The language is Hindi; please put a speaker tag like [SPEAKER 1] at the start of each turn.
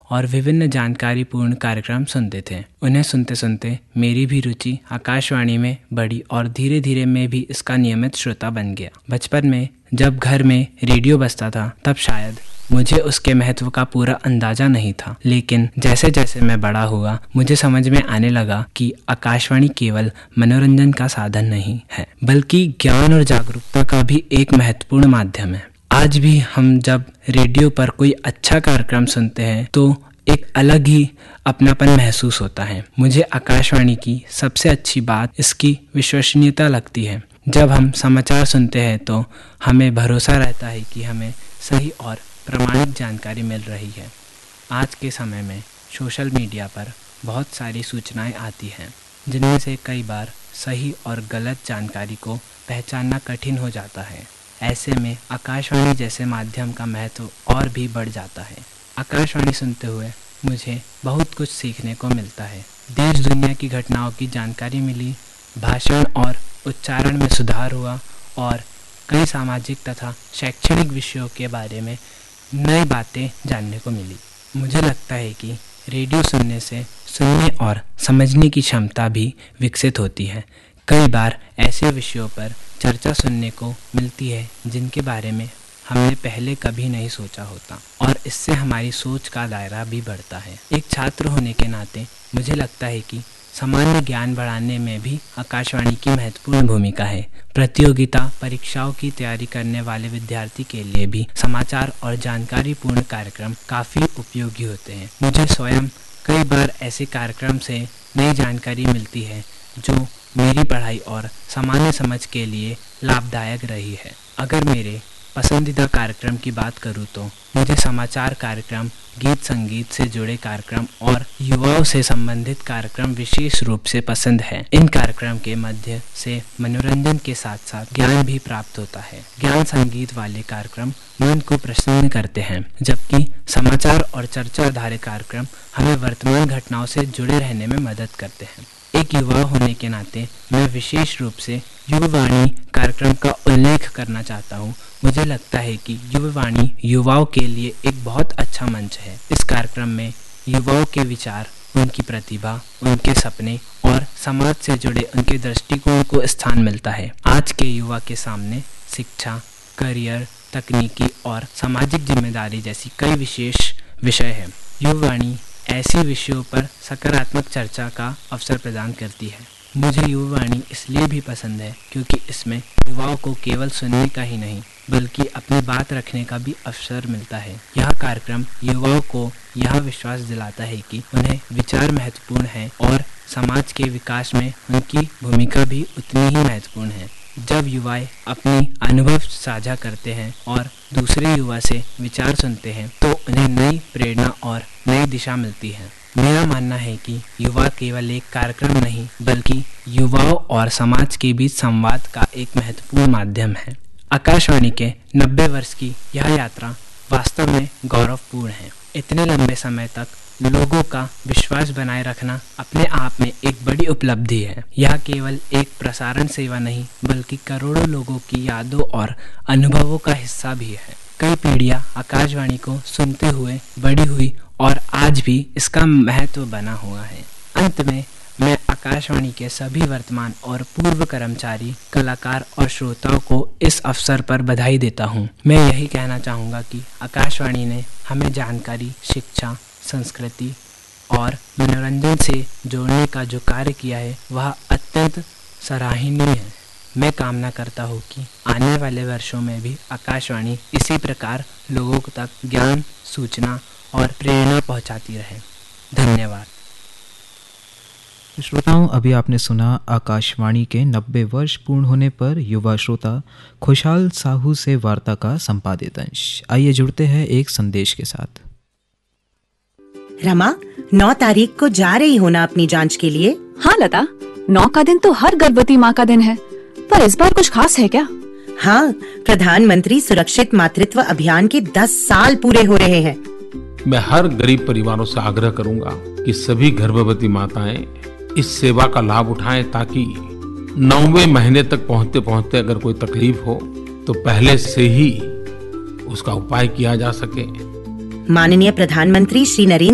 [SPEAKER 1] और विभिन्न जानकारीपूर्ण कार्यक्रम सुनते थे। उन्हें सुनते सुनते मेरी भी रुचि आकाशवाणी में बढ़ी और धीरे धीरे मैं भी इसका नियमित श्रोता बन गया। बचपन में जब घर में रेडियो बजता था तब शायद मुझे उसके महत्व का पूरा अंदाजा नहीं था, लेकिन जैसे जैसे मैं बड़ा हुआ मुझे समझ में आने लगा कि आकाशवाणी केवल मनोरंजन का साधन नहीं है, बल्कि ज्ञान और जागरूकता का भी एक महत्वपूर्ण माध्यम है। आज भी हम जब रेडियो पर कोई अच्छा कार्यक्रम सुनते हैं तो एक अलग ही अपनापन महसूस होता है। मुझे आकाशवाणी की सबसे अच्छी बात इसकी विश्वसनीयता लगती है। जब हम समाचार सुनते हैं तो हमें भरोसा रहता है कि हमें सही और प्रमाणित जानकारी मिल रही है। आज के समय में सोशल मीडिया पर बहुत सारी सूचनाएं आती हैं, जिनमें से कई बार सही और गलत जानकारी को पहचानना कठिन हो जाता है। ऐसे में आकाशवाणी जैसे माध्यम का महत्व और भी बढ़ जाता है। आकाशवाणी सुनते हुए मुझे बहुत कुछ सीखने को मिलता है। देश दुनिया की घटनाओं की जानकारी मिली, भाषण और उच्चारण में सुधार हुआ और कई सामाजिक तथा शैक्षणिक विषयों के बारे में नई बातें जानने को मिली। मुझे लगता है कि रेडियो सुनने से सुनने और समझने की क्षमता भी विकसित होती है। कई बार ऐसे विषयों पर चर्चा सुनने को मिलती है जिनके बारे में हमने पहले कभी नहीं सोचा होता और इससे हमारी सोच का दायरा भी बढ़ता है। एक छात्र होने के नाते मुझे लगता है कि सामान्य ज्ञान बढ़ाने में भी आकाशवाणी की महत्वपूर्ण भूमिका है। प्रतियोगिता परीक्षाओं की तैयारी करने वाले विद्यार्थी के लिए भी समाचार और जानकारीपूर्ण कार्यक्रम काफ़ी उपयोगी होते हैं। मुझे स्वयं कई बार ऐसे कार्यक्रम से नई जानकारी मिलती है जो मेरी पढ़ाई और सामान्य समझ के लिए लाभदायक रही है। अगर मेरे पसंदीदा कार्यक्रम की बात करूँ तो मुझे समाचार कार्यक्रम, गीत संगीत से जुड़े कार्यक्रम और युवाओं से संबंधित कार्यक्रम विशेष रूप से पसंद है। इन कार्यक्रम के मध्य से मनोरंजन के साथ साथ ज्ञान भी प्राप्त होता है। ज्ञान संगीत वाले कार्यक्रम मन को प्रसन्न करते हैं, जबकि समाचार और चर्चा आधारित कार्यक्रम हमें वर्तमान घटनाओं से जुड़े रहने में मदद करते हैं। एक युवा होने के नाते मैं विशेष रूप से युवावाणी कार्यक्रम का उल्लेख करना चाहता हूँ। मुझे लगता है कि युवावाणी युवाओं के लिए एक बहुत अच्छा मंच है। इस कार्यक्रम में युवाओं के विचार, उनकी प्रतिभा, उनके सपने और समाज से जुड़े उनके दृष्टिकोण को स्थान मिलता है। आज के युवा के सामने शिक्षा, करियर, तकनीकी और सामाजिक जिम्मेदारी जैसी कई विशेष विषय हैं। युवावाणी ऐसे विषयों पर सकारात्मक चर्चा का अवसर प्रदान करती है। मुझे युवावाणी इसलिए भी पसंद है क्योंकि इसमें युवाओं को केवल सुनने का ही नहीं बल्कि अपनी बात रखने का भी अवसर मिलता है। यह कार्यक्रम युवाओं को यह विश्वास दिलाता है कि उन्हें विचार महत्वपूर्ण है और समाज के विकास में उनकी भूमिका भी उतनी ही महत्वपूर्ण है। जब युवा अपनी अनुभव साझा करते हैं और दूसरे युवा से विचार सुनते हैं तो उन्हें नई प्रेरणा और नई दिशा मिलती है। मेरा मानना है कि युवा केवल एक कार्यक्रम नहीं बल्कि युवाओं और समाज के बीच संवाद का एक महत्वपूर्ण माध्यम है। आकाशवाणी के 90 वर्ष की यह यात्रा वास्तव में गौरवपूर्ण है। इतने लंबे समय तक लोगों का विश्वास बनाए रखना अपने आप में एक बड़ी उपलब्धि है। यह केवल एक प्रसारण सेवा नहीं बल्कि करोड़ों लोगों की यादों और अनुभवों का हिस्सा भी है। कई पीढ़ियां आकाशवाणी को सुनते हुए बड़ी हुई और आज भी इसका महत्व बना हुआ है। अंत में मैं आकाशवाणी के सभी वर्तमान और पूर्व कर्मचारी, कलाकार और श्रोताओं को इस अवसर पर बधाई देता हूँ। मैं यही कहना चाहूँगा कि आकाशवाणी ने हमें जानकारी, शिक्षा, संस्कृति और मनोरंजन से जोड़ने का जो कार्य किया है वह अत्यंत सराहनीय है। मैं कामना करता हूँ कि आने वाले वर्षों में भी आकाशवाणी इसी प्रकार लोगों तक ज्ञान, सूचना और प्रेरणा पहुँचाती रहे। धन्यवाद।
[SPEAKER 2] श्रोताओं, अभी आपने सुना आकाशवाणी के 90 वर्ष पूर्ण होने पर युवा श्रोता खुशहाल साहू से वार्ता का संपादित अंश। आइए जुड़ते हैं एक संदेश के साथ।
[SPEAKER 3] रमा, 9 तारीख को जा रही हो ना अपनी जांच के लिए?
[SPEAKER 4] हाँ लता, 9 का दिन तो हर गर्भवती माँ का दिन है, पर इस बार कुछ खास है क्या?
[SPEAKER 3] हाँ, प्रधानमंत्री सुरक्षित मातृत्व अभियान के 10 साल पूरे हो रहे हैं।
[SPEAKER 5] मैं हर गरीब परिवारों से आग्रह करूंगा कि सभी गर्भवती माताएं इस सेवा का लाभ उठाएं ताकि 9वें महीने तक पहुंचते पहुंचते अगर कोई तकलीफ हो तो पहले से ही उसका उपाय किया जा सके।
[SPEAKER 3] माननीय प्रधानमंत्री श्री नरेंद्र